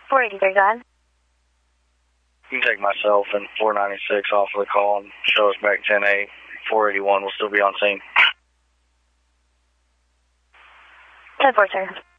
483, go ahead. You can take myself and 496 off of the call and show us back 10-8. 481 will still be on scene. 10-4, sir.